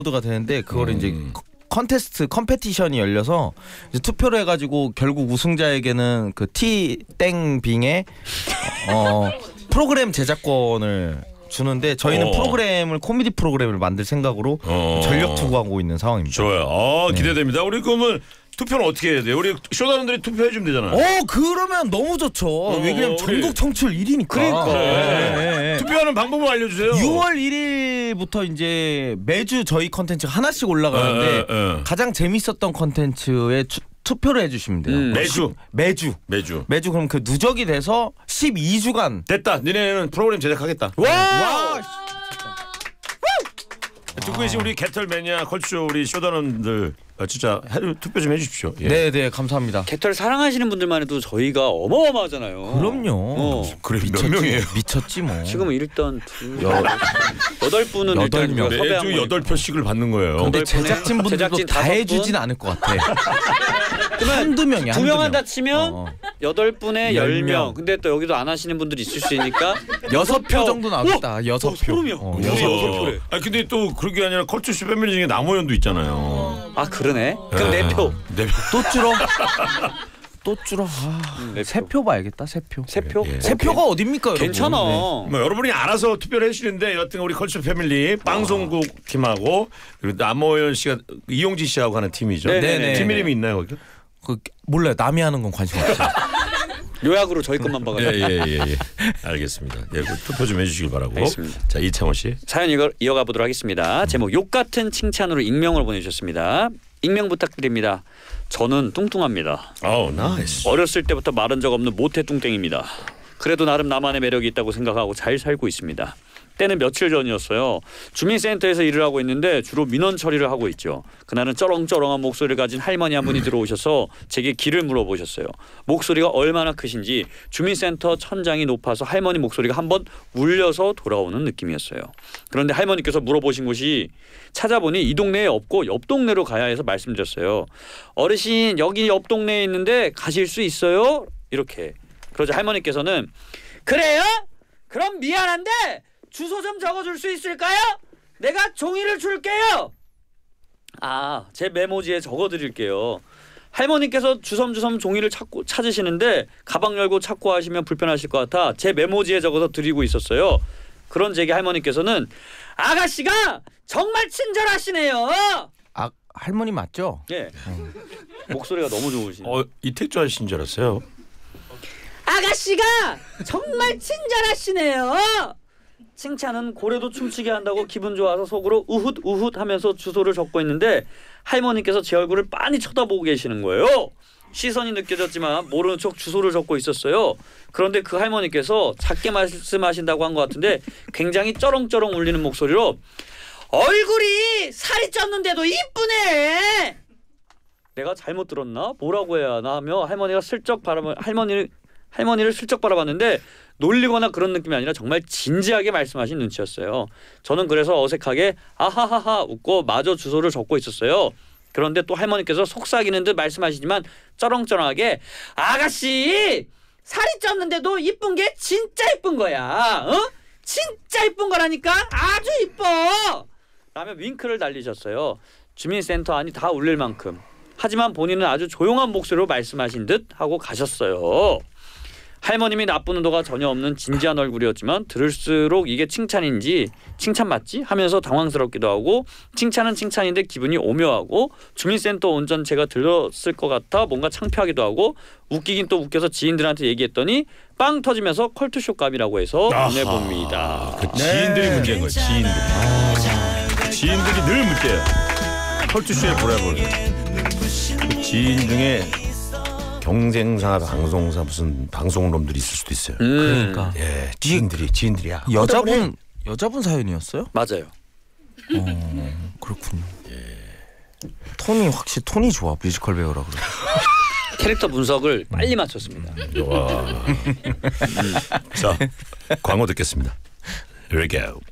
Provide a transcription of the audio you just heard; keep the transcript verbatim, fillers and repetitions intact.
가 되는데 그걸 음. 이제 컨테스트 컴페티션이 열려서 이제 투표를 해가지고 결국 우승자에게는 그 티 땡빙의 어 프로그램 제작권을 주는데 저희는 어. 프로그램을 코미디 프로그램을 만들 생각으로 어. 전력 투구하고 있는 상황입니다. 좋아요. 어, 기대됩니다. 네. 우리 그러면 투표는 어떻게 해야 돼요? 우리 쇼다운들이 투표해 주면 되잖아요. 어 그러면 너무 좋죠. 어, 왜냐면 전국 청취율 일 위니까. 그러니까. 네. 네. 네. 투표하는 방법을 알려주세요. 유월 일일부터 이제 매주 저희 컨텐츠가 하나씩 올라가는데 네, 네, 네. 가장 재밌었던 컨텐츠에 추, 투표를 해주시면 돼요. 음. 매주 매주 매주 매주 그럼 그 누적이 돼서 십이 주간 됐다. 니네는 프로그램 제작하겠다. 와. 와. 듣고 계신 우리 개털 매니아 컬투쇼 우리 쇼다운들 진짜 투표 좀 해주십시오. 예. 네네 감사합니다. 개털 사랑하시는 분들만 해도 저희가 어마어마하잖아요. 그럼요. 어. 그래 몇 명이에요? 미쳤지 뭐. 지금은 일단 두 여덟 분은 여덟 일단 명. 매주 여덟 표씩을 받는 거예요. 근데 제작진 분들도 제작진 다 해주진 않을 것 같아. 한두 명이야. 두 명 한다 치면 어. 여덟 분에 열 명. 근데 또 여기도 안 하시는 분들이 있을 수 있으니까 여섯 표 정도 나오겠다. 여섯 표. 소름이야. 어, 여섯 표래. 아 근데 또 그게 아니라 컬투쇼 패밀리 중에 남호연도 있잖아요. 아 그러네. 그럼 네 표. 네 표. 또 줄어. 또 줄어. 아, 네 세 표 봐야겠다. 세 표. 세 표? 예, 예. 세 표가 어딥니까? 괜찮아. 여러분. 뭐 여러분이 알아서 투표를 해주시는데 여튼 우리 컬투쇼 패밀리 방송국 팀하고 그리고 남호연 씨가 이용지 씨하고 하는 팀이죠. 네네. 팀 이름이 있나요 거기? 그 몰라요. 남이 하는 건 관심 없어요. 요약으로 저희 것만 봐가지고. 예예예 예, 예. 알겠습니다. 예, 그 투표 좀 해주시길 바라고. 알겠습니다. 자 이창호 씨. 사연 이거 이어가 보도록 하겠습니다. 제목 욕 같은 칭찬으로 익명을 보내주셨습니다. 익명 부탁드립니다. 저는 뚱뚱합니다. 오 나이스. 어렸을 때부터 마른 적 없는 모태 뚱땡입니다. 그래도 나름 나만의 매력이 있다고 생각하고 잘 살고 있습니다. 때는 며칠 전이었어요. 주민센터에서 일을 하고 있는데 주로 민원 처리를 하고 있죠. 그날은 쩌렁쩌렁한 목소리를 가진 할머니 한 분이 들어오셔서 제게 길을 물어보셨어요. 목소리가 얼마나 크신지 주민센터 천장이 높아서 할머니 목소리가 한번 울려서 돌아오는 느낌이었어요. 그런데 할머니께서 물어보신 곳이 찾아보니 이 동네에 없고 옆 동네로 가야 해서 말씀드렸어요. 어르신 여기 옆 동네에 있는데 가실 수 있어요? 이렇게. 그러자 할머니께서는 그래요? 그럼 미안한데 주소 좀 적어줄 수 있을까요? 내가 종이를 줄게요. 아, 제 메모지에 적어드릴게요. 할머니께서 주섬주섬 종이를 찾고 찾으시는데 가방 열고 찾고 하시면 불편하실 것 같아 제 메모지에 적어서 드리고 있었어요. 그런 제게 할머니께서는 아가씨가 정말 친절하시네요. 아 할머니 맞죠? 예. 어. 목소리가 너무 좋으시네. 어 이택주 아저씨인 줄 알았어요. 아가씨가 정말 친절하시네요. 칭찬은 고래도 춤추게 한다고 기분 좋아서 속으로 우훗 우훗 하면서 주소를 적고 있는데 할머니께서 제 얼굴을 빤히 쳐다보고 계시는 거예요. 시선이 느껴졌지만 모르는 척 주소를 적고 있었어요. 그런데 그 할머니께서 작게 말씀하신다고 한 것 같은데 굉장히 쩌렁쩌렁 울리는 목소리로 얼굴이 살이 쪘는데도 이쁘네. 내가 잘못 들었나? 뭐라고 해야 하나 하며 할머니가 슬쩍 바라보 할머니를 할머니를 슬쩍 바라봤는데 놀리거나 그런 느낌이 아니라 정말 진지하게 말씀하신 눈치였어요. 저는 그래서 어색하게 아하하하 웃고 마저 주소를 적고 있었어요. 그런데 또 할머니께서 속삭이는 듯 말씀하시지만 쩌렁쩌렁하게 아가씨 살이 쪘는데도 이쁜 게 진짜 이쁜 거야. 어? 진짜 이쁜 거라니까 아주 이뻐. 라며 윙크를 날리셨어요. 주민센터 안이 다 울릴 만큼. 하지만 본인은 아주 조용한 목소리로 말씀하신 듯 하고 가셨어요. 할머님이 나쁜 의도가 전혀 없는 진지한 얼굴이었지만 들을수록 이게 칭찬인지 칭찬 맞지? 하면서 당황스럽기도 하고 칭찬은 칭찬인데 기분이 오묘하고 주민센터 온전 제가 들렸을 것 같아 뭔가 창피하기도 하고 웃기긴 또 웃겨서 지인들한테 얘기했더니 빵 터지면서 컬투쇼감이라고 해서 보내봅니다. 그 지인들이 네. 문제인 거야. 지인들이. 아, 지인들이 늘 문제야. 컬투쇼의 보라볼. 그 지인 중에 경쟁사, 방송사 무슨 방송놈들이 있을 수도 있어요. 음. 그러니까 예, 지인들이 지인들이야. 여자분 여자분 사연이었어요? 맞아요. 어, 그렇군요. 예. 톤이 확실히 톤이 좋아. 뮤지컬 배우라 그래. 캐릭터 분석을 빨리 맞췄습니다. 와. 자, 광고 듣겠습니다. Here we go.